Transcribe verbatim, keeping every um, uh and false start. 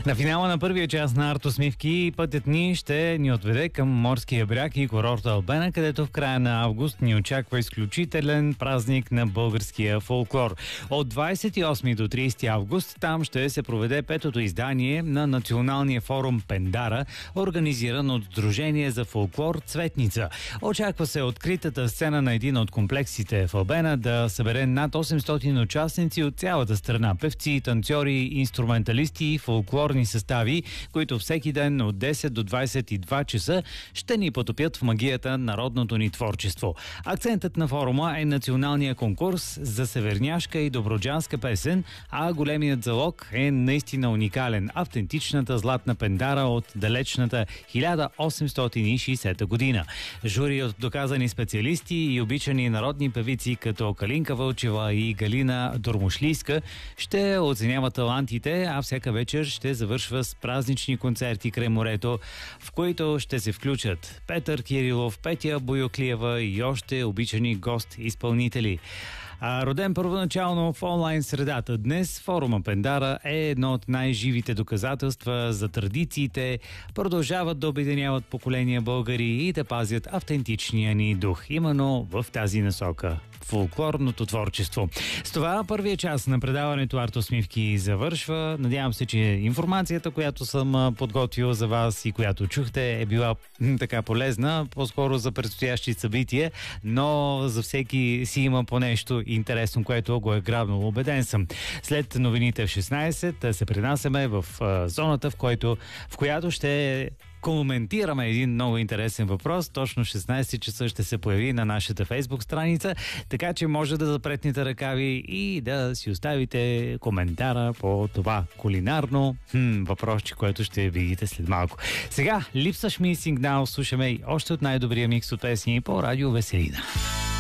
На финала на първия час на Артосмивки пътят ни ще ни отведе към морския бряг и курорта Албена, където в края на август ни очаква изключителен празник на българския фолклор. От двадесет и осми до тридесети август там ще се проведе петото издание на националния форум Пендара, организиран от Сдружение за фолклор Цветница. Очаква се откритата сцена на един от комплексите в Албена да събере над осемстотин участници от цялата страна. Певци, танцори, инструменталисти и фолклорни състави, които всеки ден от десет до двадесет и два часа ще ни потопят в магията на народното ни творчество. Акцентът на форума е националния конкурс за северняшка и доброджанска песен, а големият залог е наистина уникален – автентичната златна пендара от далечната хиляда осемстотин и шейсета година. Жури от доказани специалисти и обичани народни певици като Калинка Вълчева и Галина Дормошлийска ще оценяват талантите, а всяка вечер ще завършва с празнични концерти край морето, в които ще се включат Петър Кирилов, Петя Бойоклиева и още обичани гост-изпълнители. А роден първоначално в онлайн средата, днес форума Пендара е едно от най-живите доказателства за традициите, продължават да обединяват поколения българи и да пазят автентичния ни дух. Именно в тази насока – фолклорното творчество. С това първия час на предаването Артосмивки завършва. Надявам се, че информацията, която съм подготвил за вас и която чухте, е била така полезна, по-скоро за предстоящи събития, но за всеки си има по нещо интересно, което го е грабнало. Убеден съм. След новините в шестнадесет се пренасяме в зоната, в, който, в която ще коментираме един много интересен въпрос. Точно в шестнадесет часа ще се появи на нашата Фейсбук страница, така че може да запретнете ръкави и да си оставите коментара по това кулинарно хм, въпросче, което ще видите след малко. Сега, липсваш ми сигнал, слушаме и още от най-добрия микс от песни по Радио Веселина.